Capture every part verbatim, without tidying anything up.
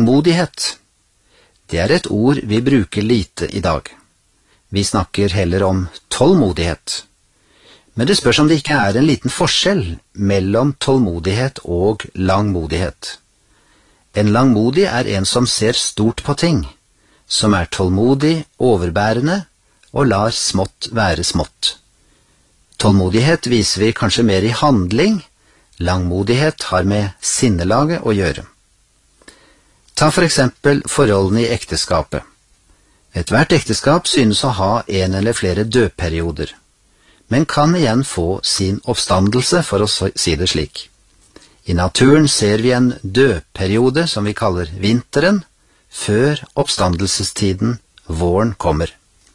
langmodighet. Det er et ord vi bruker lite i dag. Vi snakker heller om tålmodighet. Men det spørs om det ikke er en liten forskjell mellom tålmodighet og langmodighet. En langmodig er en som ser stort på ting, som er tålmodig, overbærende og lar smått være smått. Tålmodighet viser vi kanskje mer i handling, langmodighet har med sinnelaget å gjøre. Ta for eksempel forholdene i ekteskapet. Et hvert ekteskap synes å ha en eller flere dødperioder, men kan igjen få sin oppstandelse, for å si det slik. I naturen ser vi en dødperiode som vi kaller vinteren, før oppstandelsestiden, våren, kommer.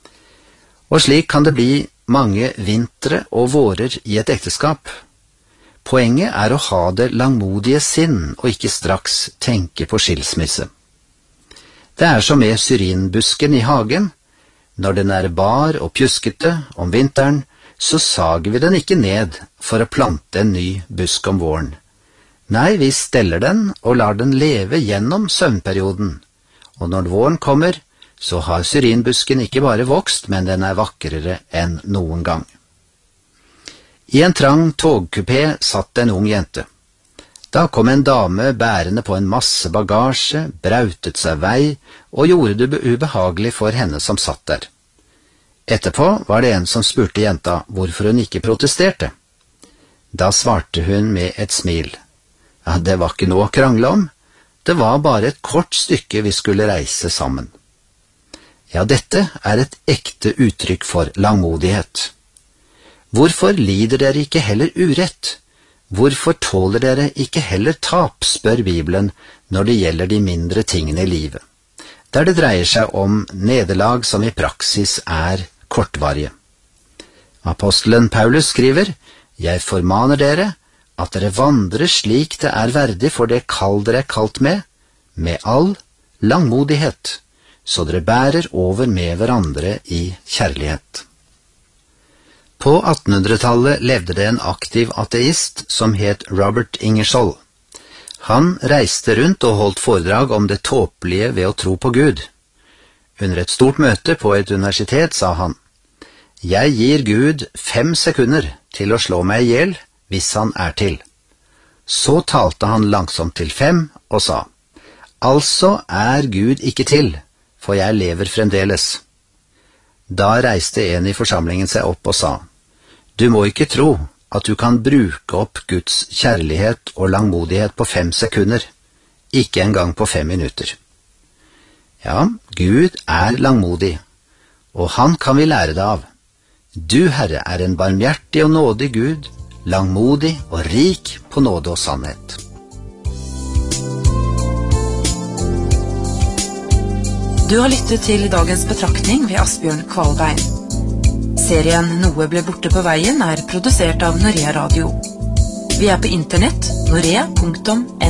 Og slik kan det bli mange vintre og vårer i et ekteskap. Poenget er å ha det langmodige sinn og ikke straks tenke på skilsmisse. Det er som med syrinbusken i hagen. Når den er bar og pjuskete om vinteren, så sager vi den ikke ned for å plante en ny busk om våren. Nei, vi steller den og lar den leve gjennom søvnperioden. Og når våren kommer, så har syrinbusken ikke bare vokst, men den er vakrere enn noen gang. I en trang togkupé satt en ung jente. Da kom en dame bærende på en masse bagasje, brautet seg vei og gjorde det ubehagelig for henne som satt der. Etterpå var det en som spurte jenta hvorfor hun ikke protesterte. Da svarte hun med et smil. Ja, det var ikke noe å krangle om. Det var bare et kort stykke vi skulle reise sammen. Ja, dette er et ekte uttrykk for langmodighet. Hvorfor lider dere ikke heller urett? Hvorfor tåler dere ikke heller tap, spør Bibelen når det gjelder de mindre tingene i livet, der det dreier seg om nederlag som i praksis er kortvarige. Apostelen Paulus skriver, «Jeg formaner dere at dere vandrer slik det er verdig for det kall dere er kalt med, med all langmodighet, så dere bærer over med hverandre i kjærlighet.» På attenhundretallet levde det en aktiv ateist som het Robert Ingersoll. Han reiste rundt og holdt foredrag om det tåpelige ved å tro på Gud. Under et stort møte på et universitet sa han, «Jeg gir Gud fem sekunder til å slå meg ihjel hvis han er til.» Så talte han langsomt til fem og sa, «Altså er Gud ikke til, for jeg lever fremdeles.» Da reiste en i forsamlingen seg opp og sa, «Du må ikke tro at du kan bruke opp Guds kjærlighet og langmodighet på fem sekunder, ikke engang på fem minutter.» Ja, Gud er langmodig, og han kan vi lære det av. Du, Herre, er en barmhjertig og nådig Gud, langmodig og rik på nåde og sannhet. Du har lyttet til dagens betraktning ved Asbjørn Kvalbein. Serien Noe ble borte på veien er produsert av Norea Radio. Vi er på internett, norea punktum no.